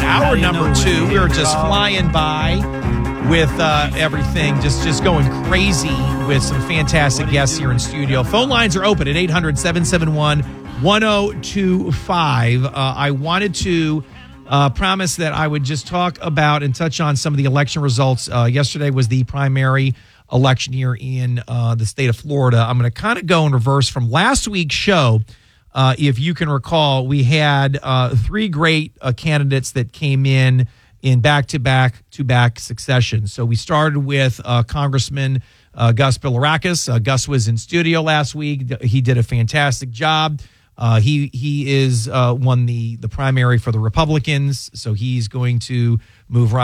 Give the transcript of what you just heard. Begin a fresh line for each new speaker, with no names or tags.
hour number 2. We were just flying by with everything, just going crazy with some fantastic guests here in studio. Phone lines are open at 800-771-1025. I wanted to promise that I would just talk about and touch on some of the election results. Yesterday was the primary election here in the state of Florida. I'm going to kind of go in reverse from last week's show. If you can recall, we had 3 great candidates that came in back-to-back succession. So we started with Congressman Gus Bilirakis. Gus was in studio last week. He did a fantastic job. He is won the primary for the Republicans, so he's going to move right